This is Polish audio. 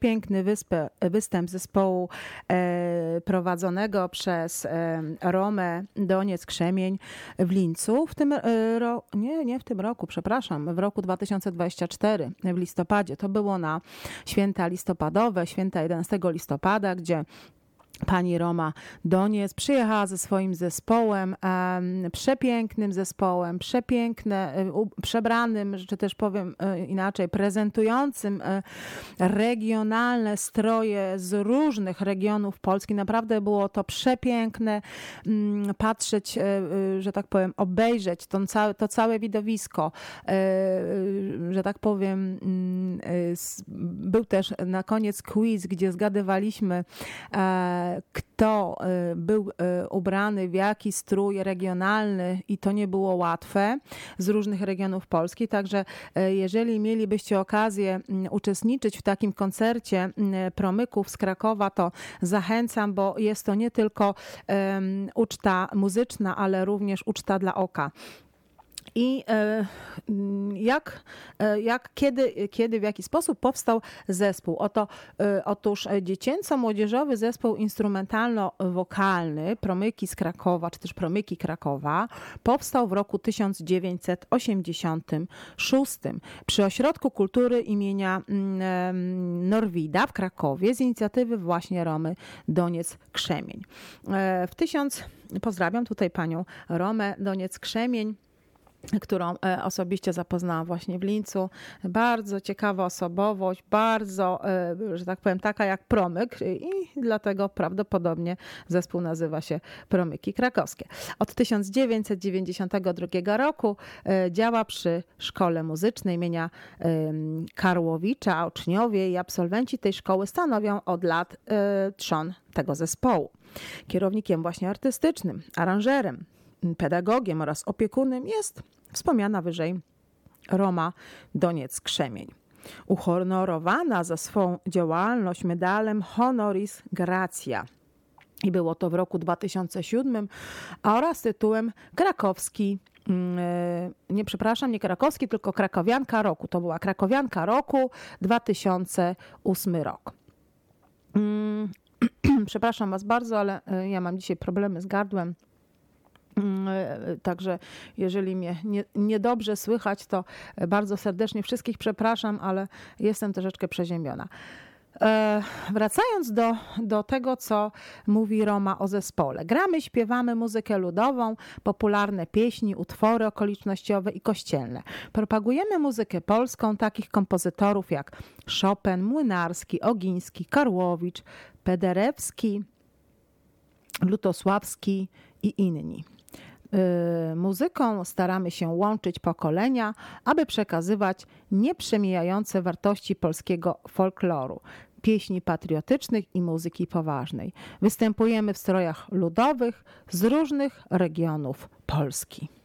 przepiękny występ zespołu prowadzonego przez Romę Doniec-Krzemień w Lincu w roku 2024 w listopadzie. To było na święta listopadowe, święta 11 listopada, gdzie pani Roma Doniec przyjechała ze swoim zespołem, przepięknym zespołem, przebranym, czy też powiem inaczej, prezentującym regionalne stroje z różnych regionów Polski. Naprawdę było to przepiękne patrzeć, że tak powiem, obejrzeć to całe widowisko, że tak powiem. Był też na koniec quiz, gdzie zgadywaliśmy, kto był ubrany w jaki strój regionalny i to nie było łatwe z różnych regionów Polski. Także jeżeli mielibyście okazję uczestniczyć w takim koncercie promyków z Krakowa, to zachęcam, bo jest to nie tylko uczta muzyczna, ale również uczta dla oka. I kiedy, w jaki sposób powstał zespół? Otóż dziecięco-młodzieżowy zespół instrumentalno-wokalny Promyki z Krakowa, czy też Promyki Krakowa powstał w roku 1986 przy Ośrodku Kultury imienia Norwida w Krakowie z inicjatywy właśnie Romy Doniec-Krzemień. Pozdrawiam tutaj panią Romę Doniec-Krzemień, którą osobiście zapoznałam właśnie w Lincu. Bardzo ciekawa osobowość, bardzo, że tak powiem, taka jak Promyk i dlatego prawdopodobnie zespół nazywa się Promyki Krakowskie. Od 1992 roku działa przy Szkole Muzycznej imienia Karłowicza, a uczniowie i absolwenci tej szkoły stanowią od lat trzon tego zespołu. Kierownikiem właśnie artystycznym, aranżerem, pedagogiem oraz opiekunem jest wspomniana wyżej Roma Doniec-Krzemień. Uhonorowana za swą działalność medalem Honoris Gratia. I było to w roku 2007 oraz tytułem krakowski, nie krakowski, tylko krakowianka roku. To była krakowianka roku 2008 rok. Przepraszam was bardzo, ale ja mam dzisiaj problemy z gardłem. Także jeżeli mnie niedobrze słychać, to bardzo serdecznie wszystkich przepraszam, ale jestem troszeczkę przeziębiona. Wracając do tego, co mówi Roma o zespole. Gramy, śpiewamy muzykę ludową, popularne pieśni, utwory okolicznościowe i kościelne. Propagujemy muzykę polską takich kompozytorów jak Chopin, Młynarski, Ogiński, Karłowicz, Pederewski, Lutosławski i inni. Muzyką staramy się łączyć pokolenia, aby przekazywać nieprzemijające wartości polskiego folkloru, pieśni patriotycznych i muzyki poważnej. Występujemy w strojach ludowych z różnych regionów Polski.